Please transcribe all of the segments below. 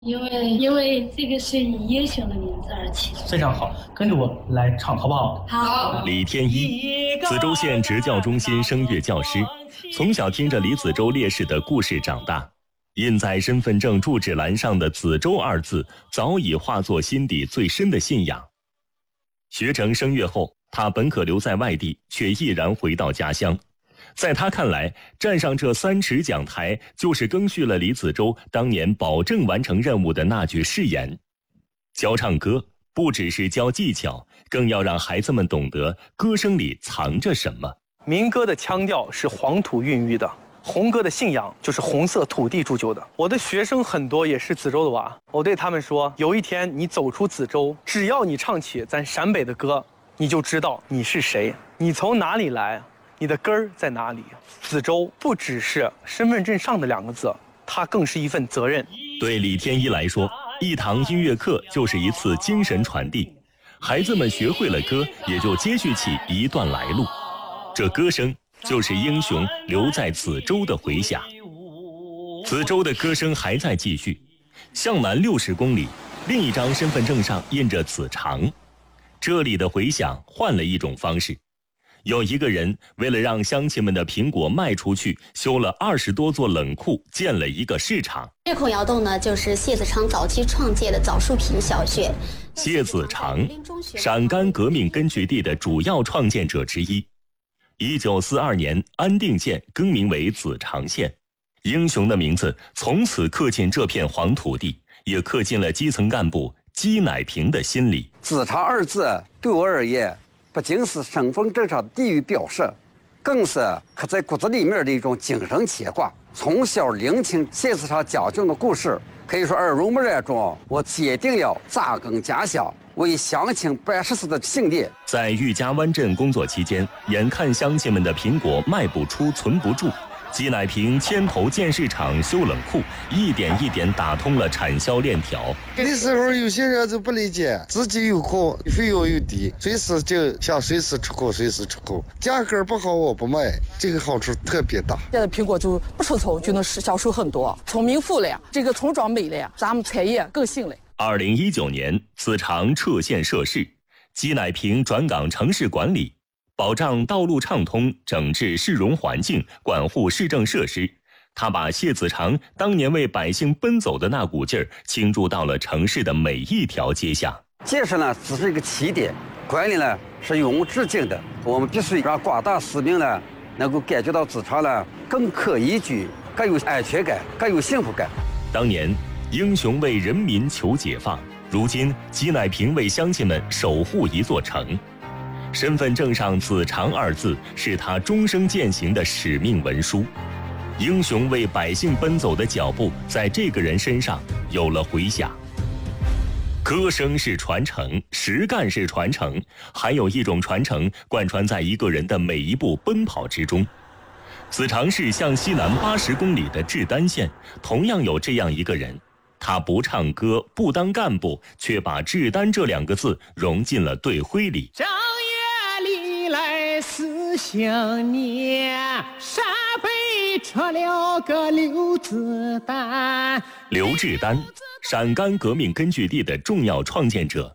因为这个是以英雄的名字而起。 非常好，跟着我来唱好不好？ 好。 李天一，子洲县职教中心声乐教师，从小听着李子洲烈士的故事长大，印在身份证住址栏上的子洲二字早已化作心底最深的信仰。学成声乐后，他本可留在外地，却毅然回到家乡。在他看来，站上这3尺讲台，就是赓续了李子洲当年保证完成任务的那句誓言。教唱歌不只是教技巧，更要让孩子们懂得歌声里藏着什么。 民歌的腔调是黄土孕育的，红歌的信仰就是红色土地铸就的。我的学生很多也是子洲的娃，我对他们说，有一天你走出子洲，只要你唱起咱陕北的歌，你就知道你是谁，你从哪里来，你的根儿在哪里。子洲不只是身份证上的2个字，它更是一份责任。 对李天一来说，一堂音乐课就是一次精神传递，孩子们学会了歌，也就接续起一段来路。这歌声就是英雄留在子洲的回响。子洲的歌声还在继续，向南60公里，另一张身份证上印着子长。这里的回响换了一种方式，有一个人为了让乡亲们的苹果卖出去，修了20多座冷库，建了一个市场。 这孔窑洞呢，就是谢子长早期创建的枣树坪小学。 谢子长，陕甘革命根据地的主要创建者之一。1942年，安定县更名为子长县，英雄的名字从此刻进这片黄土地，也刻进了基层干部姬乃平的心里。 子长2字对我而言，不仅是身份证上的地域表示，更是刻在骨子里面的一种精神牵挂。从小聆听谢子长讲讲的故事，可以说耳濡目染中，我坚定了扎根家乡，为乡亲办实事的信念。 在玉家湾镇工作期间，眼看乡亲们的苹果卖不出、存不住，姬乃平牵头建市场、修冷库，一点一点打通了产销链条。 那时候有些人就不理解，自己有空，费用又低，随时就想随时出口，随时出口，价格不好我不卖，这个好处特别大。 现在苹果就不出头就能销售很多，从民富了呀，这个村庄美了呀，咱们产业更兴了。 2019年，子长撤县设市，姬乃平转岗城市管理，保障道路畅通，整治市容环境，管护市政设施。他把谢子长当年为百姓奔走的那股劲儿倾注到了城市的每一条街巷。 建设呢只是一个起点，管理呢是永无止境的。我们必须让广大市民呢能够感觉到子长呢更可宜居，更有安全感，更有幸福感。 当年英雄为人民求解放，如今姬乃平为乡亲们守护一座城。身份证上子长2字是他终生践行的使命文书。英雄为百姓奔走的脚步在这个人身上有了回响。歌声是传承，实干是传承，还有一种传承贯穿在一个人的每一步奔跑之中。子长市向西南80公里的志丹县同样有这样一个人，他不唱歌，不当干部，却把志丹这2个字融进了队徽里。 正月里来思乡年，陕北出了个刘子丹。 刘志丹，陕甘革命根据地的重要创建者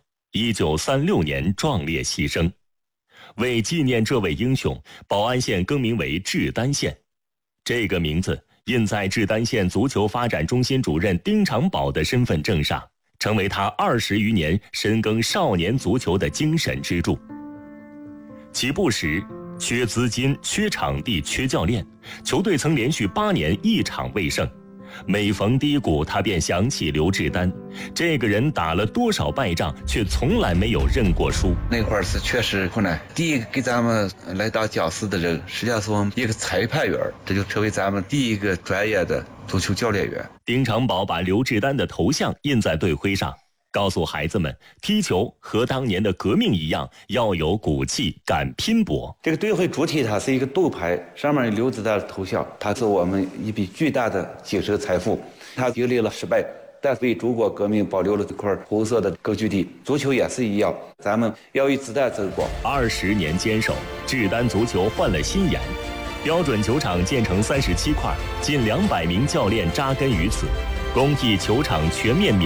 ，1936年壮烈牺牲。为纪念这位英雄，保安县更名为志丹县。这个名字印在志丹县足球发展中心主任丁长宝的身份证上，成为他20余年深耕少年足球的精神支柱。起步时，缺资金、缺场地、缺教练，球队曾连续8年1场未胜。每逢低谷，他便想起刘志丹，这个人打了多少败仗，却从来没有认过输。 那会儿是确实困难。第一个给咱们来当讲师的人，实际上是我们一个裁判员，这就成为咱们第一个专业的足球教练员。 丁长宝把刘志丹的头像印在队徽上，告诉孩子们，踢球和当年的革命一样，要有骨气，敢拼搏。 这个队徽主体它是一个豆牌，上面有刘子丹的头像，它是我们一笔巨大的精神财富。它经历了失败，但为中国革命保留了这块红色的根据地。足球也是一样，咱们要与子弹争光。 20年坚守，志丹足球换了新颜，标准球场建成37块，近200名教练扎根于此。 公益球场全面免